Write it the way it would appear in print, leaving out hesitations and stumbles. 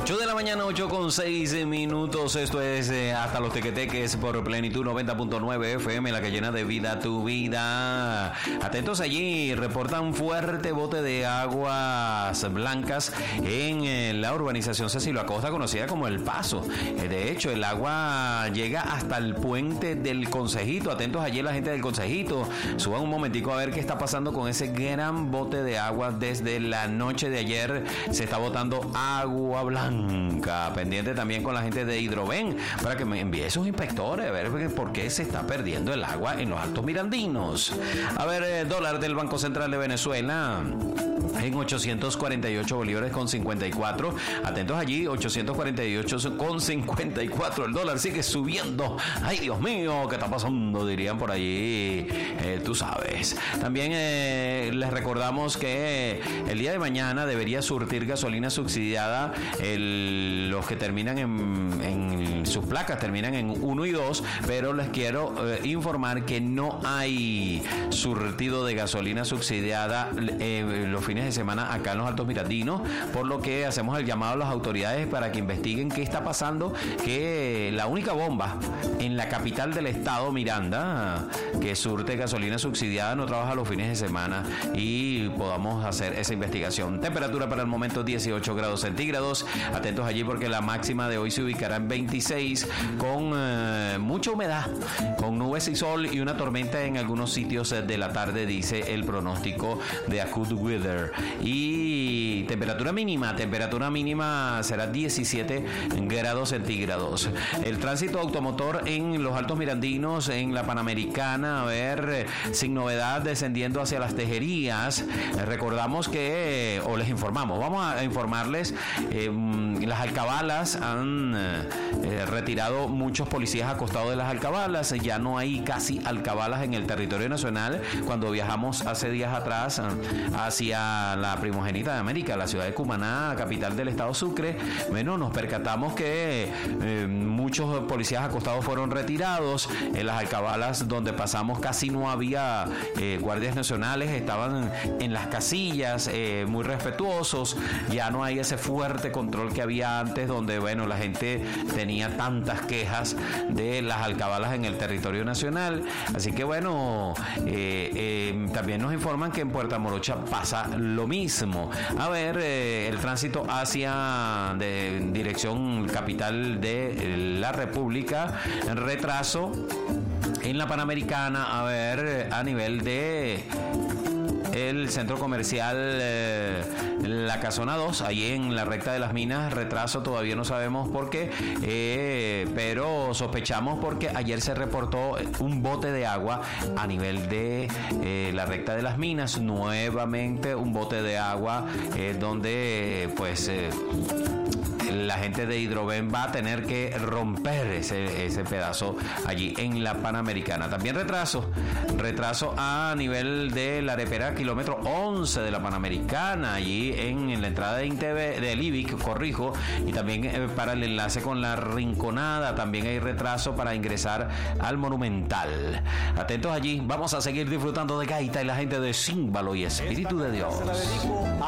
8 de la mañana, 8:06. Esto es Hasta los Tequeteques por Plenitud 90.9 FM, la que llena de vida tu vida. Atentos allí, reportan fuerte bote de aguas blancas en la urbanización Cecilio Acosta, conocida como El Paso. De hecho, el agua llega hasta el puente del Concejito. Atentos allí la gente del Concejito. Suban un momentico a ver qué está pasando con ese gran bote de agua. Desde la noche de ayer se está botando agua blanca. Pendiente también con la gente de Hidroven para que me envíe sus inspectores a ver por qué se está perdiendo el agua en los Altos Mirandinos. A ver, dólar del Banco Central de Venezuela en 848 bolívares con 54. Atentos allí, 848 con 54. El dólar sigue subiendo. Ay, Dios mío, ¿qué está pasando? Dirían por allí. Tú sabes. También les recordamos que el día de mañana debería surtir gasolina subsidiada los que terminan en sus placas, terminan en 1 y 2, pero les quiero informar que no hay surtido de gasolina subsidiada los fines de semana acá en los Altos Mirandinos, por lo que hacemos el llamado a las autoridades para que investiguen qué está pasando, que la única bomba en la capital del estado, Miranda, que surte gasolina subsidiada, no trabaja los fines de semana y podamos hacer esa investigación. Temperatura para el momento 18 grados centígrados. Atentos allí porque la máxima de hoy se ubicará en 26 con mucha humedad, con nubes y sol y una tormenta en algunos sitios de la tarde, dice el pronóstico de AccuWeather. Y temperatura mínima será 17 grados centígrados. El tránsito automotor en los Altos Mirandinos, en la Panamericana, a ver, sin novedad, descendiendo hacia las Tejerías. Recordamos que, o les informamos, vamos a informarles, las alcabalas han retirado muchos policías acostados de las alcabalas. Ya no hay casi alcabalas en el territorio nacional. Cuando viajamos hace días atrás hacia la primogénita de América, la ciudad de Cumaná, capital del estado Sucre, bueno, nos percatamos que muchos policías acostados fueron retirados. En las alcabalas donde pasamos casi no había guardias nacionales, estaban en las casillas, muy respetuosos. Ya no hay ese fuerte control que había antes, donde bueno, la gente tenía tantas quejas de las alcabalas en el territorio nacional. Así que bueno, también nos informan que en Puerta Morocha pasa lo mismo. A ver, el tránsito hacia dirección capital de la República, retraso en la Panamericana, a ver, a nivel de el centro comercial La Casona 2, ahí en la recta de las minas, retraso, todavía no sabemos por qué, pero sospechamos porque ayer se reportó un bote de agua a nivel de la recta de las minas, nuevamente un bote de agua donde pues la gente de Hidroven va a tener que romper ese pedazo allí en la Panamericana. También retraso a nivel de la arepera kilómetro 11 de la Panamericana, allí en la entrada del IBIC, corrijo, y también para el enlace con la Rinconada también hay retraso para ingresar al Monumental. Atentos allí, vamos a seguir disfrutando de gaita y la gente de Címbalo y Espíritu de Dios.